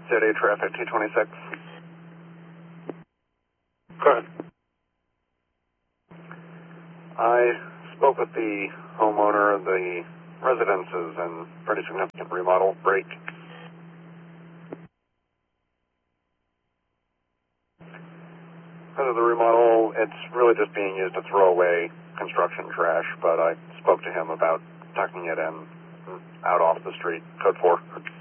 ZA traffic 226. Go ahead. I spoke with the homeowner of the residences and pretty significant remodel break. Because of the remodel, it's really just being used to throw away construction trash, but I spoke to him about tucking it in out off the street, code 4.